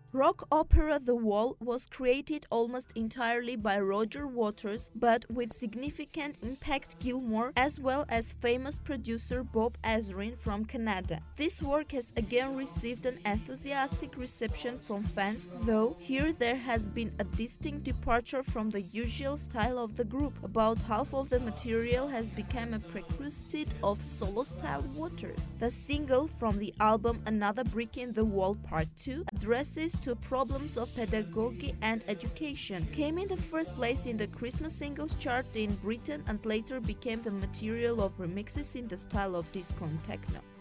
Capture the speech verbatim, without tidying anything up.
Rock opera The Wall was created almost entirely by Roger Waters, but with significant impact Gilmour as well as famous producer Bob Ezrin from Canada. This work has again received an enthusiastic reception from fans, though here there has been a distinct departure from the usual style of the group. About half of the material has become a prerequisite of solo-style Waters. The single from the album Another Brick in the Wall Part two addresses to problems of pedagogy and education, came in the first place in the Christmas singles chart in Britain and later became the material of remixes in the style of disco and techno.